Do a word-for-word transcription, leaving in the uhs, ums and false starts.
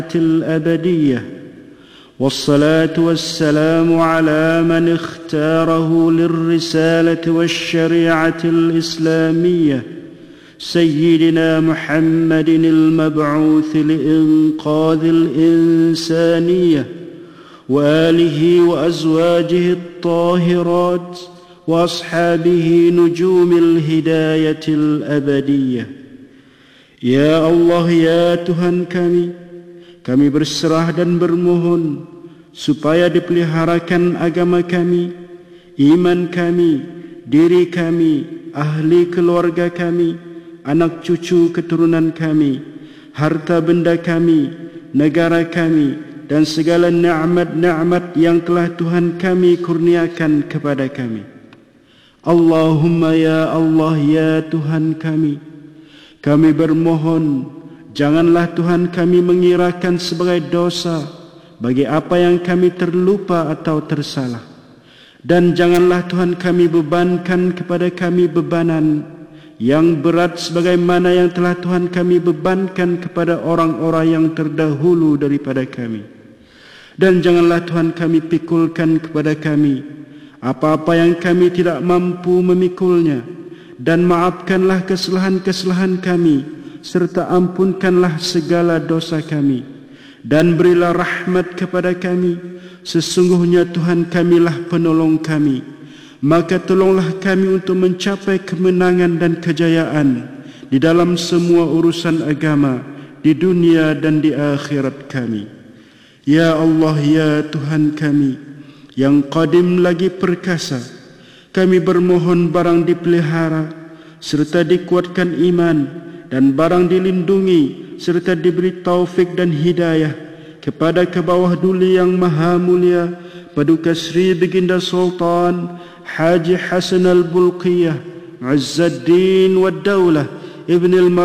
الأبدية، والصلاة والسلام على من اختاره للرسالة والشريعة الإسلامية سيدنا محمد المبعوث لإنقاذ الإنسانية، وآله وأزواجه الطاهرات وأصحابه نجوم الهداية الأبدية. Ya Allah, ya Tuhan kami, kami berserah dan bermohon supaya dipeliharakan agama kami, iman kami, diri kami, ahli keluarga kami, anak cucu keturunan kami, harta benda kami, negara kami, dan segala nikmat-nikmat yang telah Tuhan kami kurniakan kepada kami. Allahumma ya Allah, ya Tuhan kami, kami bermohon, janganlah Tuhan kami mengirakan sebagai dosa bagi apa yang kami terlupa atau tersalah. Dan janganlah Tuhan kami bebankan kepada kami bebanan yang berat sebagaimana yang telah Tuhan kami bebankan kepada orang-orang yang terdahulu daripada kami. Dan janganlah Tuhan kami pikulkan kepada kami apa-apa yang kami tidak mampu memikulnya. Dan maafkanlah kesalahan-kesalahan kami, serta ampunkanlah segala dosa kami. Dan berilah rahmat kepada kami, sesungguhnya Tuhan kamilah penolong kami. Maka tolonglah kami untuk mencapai kemenangan dan kejayaan di dalam semua urusan agama, di dunia dan di akhirat kami. Ya Allah, ya Tuhan kami, yang qadim lagi perkasa, kami bermohon barang dipelihara serta dikuatkan iman, dan barang dilindungi serta diberi taufik dan hidayah kepada ke bawah duli yang maha mulia Paduka Sri Baginda Sultan Haji Hasan Al-Bulqiyah Izzuddin Wad Daulah Ibn al